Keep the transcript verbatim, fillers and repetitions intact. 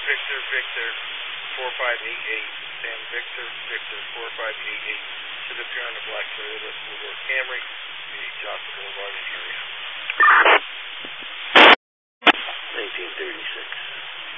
Victor, Victor, four five eight eight. Sam Victor, Victor, four five eight eight. Should appear on the black Toyota four-door Camry, the Johnson Boulevard in area. nineteen thirty-six.